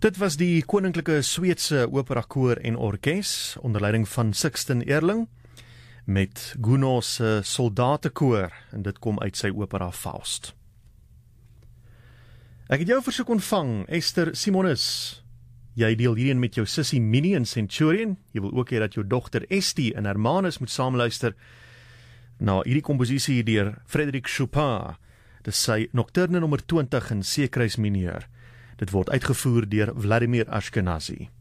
Dit was die Koninklike Sweedse Opera Koor en Orkes onder leiding van Sixten Ehrling met Gounod se Soldatekoor, en dit kom uit sy opera Faust. Ek het jou versoek ontvang, Esther Simonis. Jy deel hierheen met jou sussie Minnie in Centurion. Jy wil ook hê dat jou dogter Estie en Hermanus moet saamluister na hierdie komposisie deur Frédéric Chopin. Dit is sy Nocturne nommer 20 in C-kruis mineur. Dit word uitgevoer deur Vladimir Ashkenazy.